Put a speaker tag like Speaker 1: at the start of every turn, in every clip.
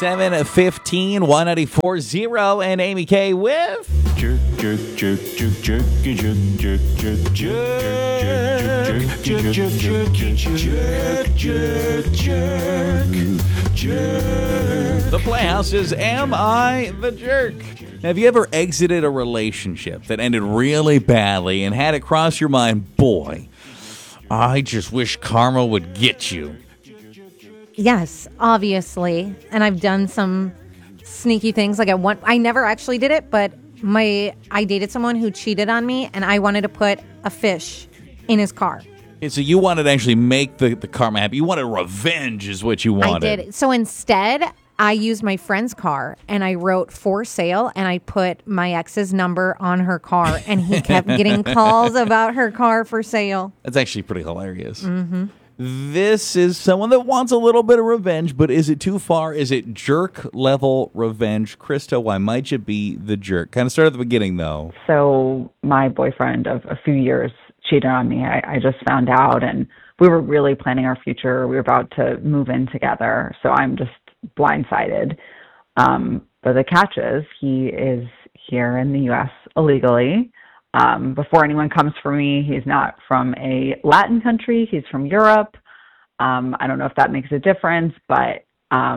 Speaker 1: 7:15, 194.0, and Amy K with
Speaker 2: Jerk, jerk, jerk, jerk, jerk, jerk, jerk, jerk, jerk, jerk, jerk, jerk.
Speaker 1: The Playhouse is Am I the Jerk? Now, have you ever exited a relationship that ended really badly and had it cross your mind, boy, I just wish karma would get you?
Speaker 3: Yes, obviously. And I've done some sneaky things. Like I never actually did it, but I dated someone who cheated on me, and I wanted to put a fish in his car.
Speaker 1: And so you wanted to actually make the karma happen. You wanted revenge is what you wanted.
Speaker 3: I did. So instead, I used my friend's car, and I wrote for sale, and I put my ex's number on her car, and he kept getting calls about her car for sale.
Speaker 1: That's actually pretty hilarious. Mm-hmm. This is someone that wants a little bit of revenge, but is it too far? Is it jerk-level revenge? Krista, why might you be the jerk? Kind of start at the beginning, though.
Speaker 4: So my boyfriend of a few years cheated on me. I just found out, and we were really planning our future. We were about to move in together, so I'm just blindsided. But the catch is he is here in the U.S. illegally. Before anyone comes for me, he's not from a Latin country. He's from Europe. I don't know if that makes a difference, but I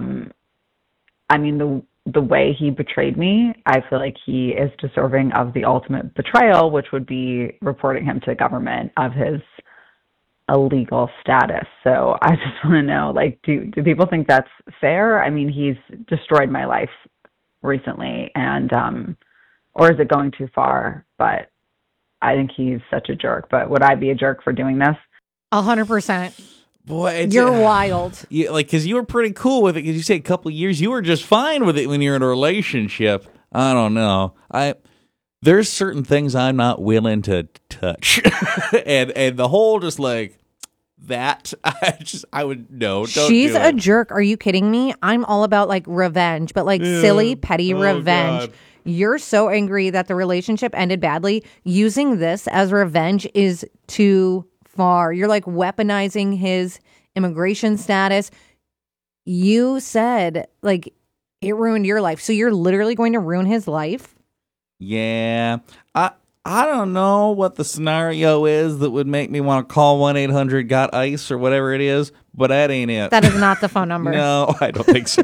Speaker 4: mean, the way he betrayed me, I feel like he is deserving of the ultimate betrayal, which would be reporting him to the government of his illegal status. So I just want to know, like, do people think that's fair? I mean, he's destroyed my life recently, and or is it going too far? But I think he's such a jerk. But would I be a jerk for doing this?
Speaker 3: 100%.
Speaker 1: Boy,
Speaker 3: You're wild.
Speaker 1: Yeah, like, because you were pretty cool with it. Because you say a couple of years, you were just fine with it when you're in a relationship. I don't know. There's certain things I'm not willing to touch, and the whole just like that. I would no. Don't
Speaker 3: She's
Speaker 1: do
Speaker 3: a
Speaker 1: it.
Speaker 3: jerk. Are you kidding me? I'm all about like revenge, but like silly, petty revenge.
Speaker 1: God.
Speaker 3: You're so angry that the relationship ended badly. Using this as revenge is too far. You're like weaponizing his immigration status. You said like it ruined your life. So you're literally going to ruin his life?
Speaker 1: Yeah. I don't know what the scenario is that would make me want to call 1-800-GOT-ICE or whatever it is, but that ain't it.
Speaker 3: That is not the phone number.
Speaker 1: No, I don't think so.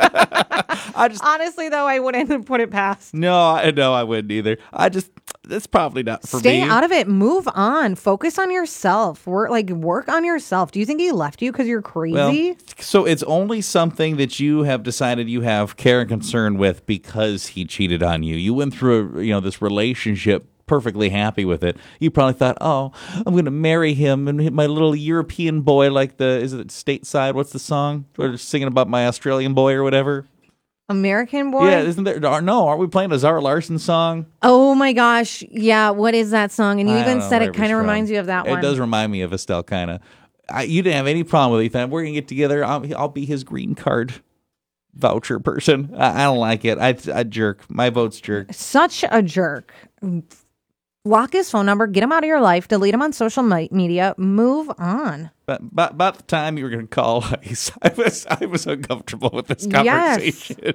Speaker 3: Honestly, though, I wouldn't put it past.
Speaker 1: No, I wouldn't either. That's probably not for me.
Speaker 3: Stay out of it. Move on. Focus on yourself. Work on yourself. Do you think he left you because you're crazy?
Speaker 1: Well, so it's only something that you have decided you have care and concern with because he cheated on you. You went through this relationship perfectly happy with it. You probably thought, oh, I'm going to marry him and my little European boy, like is it Stateside? What's the song? We're singing about my Australian boy or whatever.
Speaker 3: American Boy?
Speaker 1: Yeah, isn't there? No, aren't we playing a Zara Larsson song?
Speaker 3: Oh my gosh. Yeah, what is that song? And you
Speaker 1: I
Speaker 3: even
Speaker 1: don't know
Speaker 3: said
Speaker 1: where
Speaker 3: it kind of
Speaker 1: from.
Speaker 3: reminds you of that one.
Speaker 1: It does remind me of Estelle, kind of. You didn't have any problem with Ethan. We're going to get together. I'll be his green card voucher person. I don't like it. I jerk. My vote's jerk.
Speaker 3: Such a jerk. Block his phone number. Get him out of your life. Delete him on social media. Move on.
Speaker 1: But about the time you were going to call ICE, I was uncomfortable with this conversation.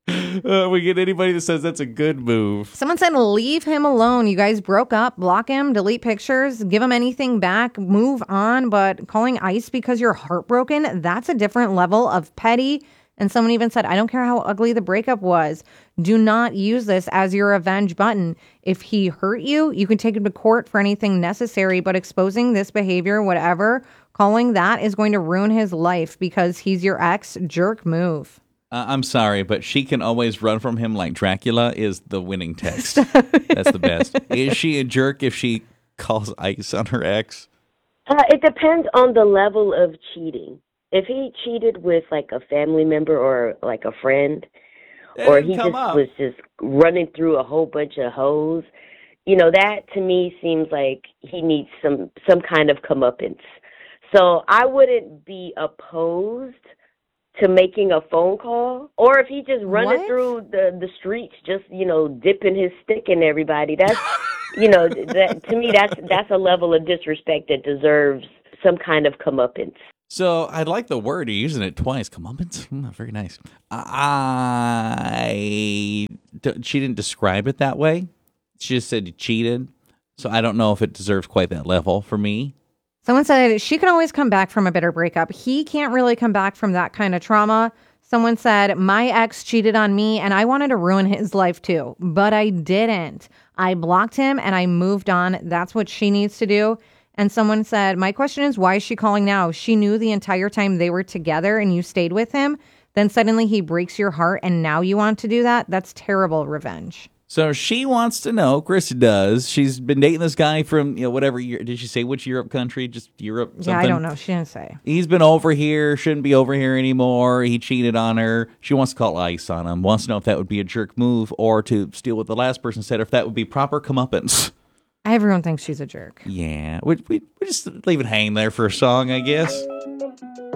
Speaker 1: We get anybody that says that's a good move.
Speaker 3: Someone said leave him alone. You guys broke up. Block him. Delete pictures. Give him anything back. Move on. But calling ICE because you're heartbroken, that's a different level of petty. And someone even said, I don't care how ugly the breakup was. Do not use this as your revenge button. If he hurt you, you can take him to court for anything necessary. But exposing this behavior, whatever, calling that is going to ruin his life because he's your ex. Jerk move.
Speaker 1: I'm sorry, but she can always run from him like Dracula is the winning text. That's the best. Is she a jerk if she calls ICE on her ex?
Speaker 5: It depends on the level of cheating. If he cheated with like a family member or like a friend, or he was just running through a whole bunch of hoes, that to me seems like he needs some kind of comeuppance. So I wouldn't be opposed to making a phone call, or if he just running through the streets, just dipping his stick in everybody. That's that to me that's a level of disrespect that deserves some kind of comeuppance.
Speaker 1: So I like the word. You're using it twice. Comeuppance. Very nice. She didn't describe it that way. She just said you cheated. So I don't know if it deserves quite that level for me.
Speaker 3: Someone said she can always come back from a bitter breakup. He can't really come back from that kind of trauma. Someone said, my ex cheated on me and I wanted to ruin his life too, but I didn't. I blocked him and I moved on. That's what she needs to do. And someone said, my question is, why is she calling now? She knew the entire time they were together and you stayed with him. Then suddenly he breaks your heart and now you want to do that? That's terrible revenge.
Speaker 1: So she wants to know, Chris does. She's been dating this guy from, whatever year. Did she say which Europe country? Just Europe something?
Speaker 3: Yeah, I don't know. She didn't say.
Speaker 1: He's been over here, shouldn't be over here anymore. He cheated on her. She wants to call ICE on him. Wants to know if that would be a jerk move or to steal what the last person said, or if that would be proper comeuppance.
Speaker 3: Everyone thinks she's a jerk.
Speaker 1: Yeah. We just leave it hanging there for a song, I guess.